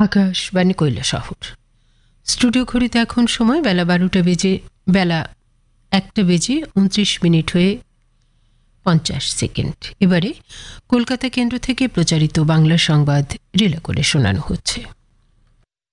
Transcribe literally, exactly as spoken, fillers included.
Akashvani Kailashahar. Studio ঘড়িতে এখন সময় বেলা বারোটা বেজে বেলা একটা বেজে উনত্রিশ মিনিট হয়ে পঞ্চাশ সেকেন্ড। এবারে কলকাতা কেন্দ্র থেকে প্রচারিত বাংলা সংবাদ রিলে করে শোনানো হচ্ছে।